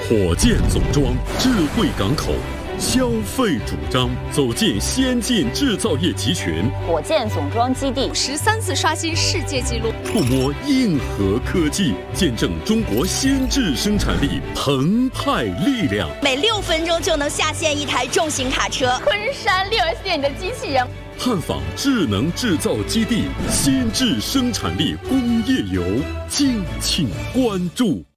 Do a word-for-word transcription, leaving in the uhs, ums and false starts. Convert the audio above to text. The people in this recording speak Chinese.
火箭总装，智慧港口，消费主张，走进先进制造业集群。 火箭总装基地十三次刷新世界纪录， 触摸硬核科技，见证中国先制生产力澎湃力量。 每六分钟就能下线一台重型卡车。 昆山六 S 店里的机器人。 探访智能制造基地，先制生产力工业游，敬请关注。